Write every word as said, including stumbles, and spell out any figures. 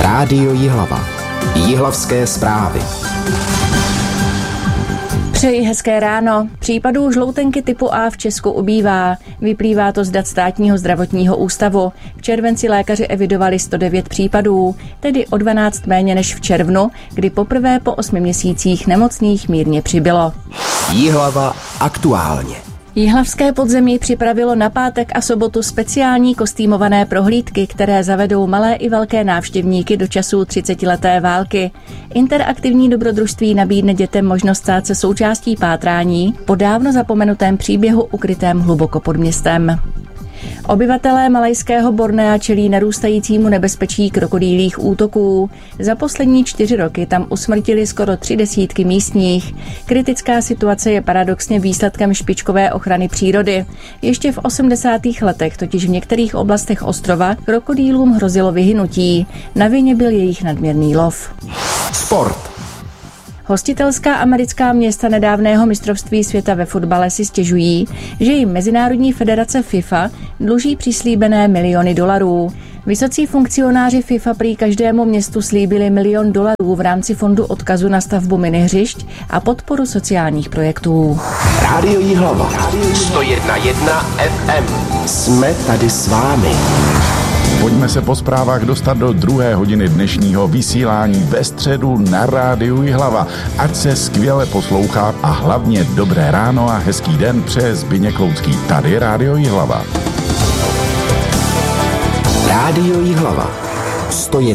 Rádio Jihlava. Jihlavské zprávy. Přeji hezké ráno. Případů žloutenky typu A v Česku ubývá. Vyplývá to z dat Státního zdravotního ústavu. V červenci lékaři evidovali sto devět případů, tedy o dvanáct méně než v červnu, kdy poprvé po osmi měsících nemocných mírně přibylo. Jihlava aktuálně. Jihlavské podzemí připravilo na pátek a sobotu speciální kostýmované prohlídky, které zavedou malé i velké návštěvníky do časů třicetileté války. Interaktivní dobrodružství nabídne dětem možnost stát se součástí pátrání po dávno zapomenutém příběhu ukrytém hluboko pod městem. Obyvatelé malajského Bornea čelí narůstajícímu nebezpečí krokodýlích útoků. Za poslední čtyři roky tam usmrtili skoro tři desítky místních. Kritická situace je paradoxně výsledkem špičkové ochrany přírody. Ještě v osmdesátých letech totiž v některých oblastech ostrova krokodýlům hrozilo vyhynutí. Na vině byl jejich nadměrný lov. Sport. Hostitelská americká města nedávného mistrovství světa ve fotbale si stěžují, že jim Mezinárodní federace FIFA dluží přislíbené miliony dolarů. Vysocí funkcionáři FIFA prý každému městu slíbili milion dolarů v rámci fondu odkazu na stavbu minihřišť a podporu sociálních projektů. Rádio Jihlava. sto jedna celá jedna ef em. Jsme tady s vámi. Pojďme se po zprávách dostat do druhé hodiny dnešního vysílání ve středu na Rádiu Jihlava. Ať se skvěle poslouchá a hlavně dobré ráno a hezký den přeje Zbyněk Loucký. Tady Rádio Jihlava. Rádio Jihlava. sto jedna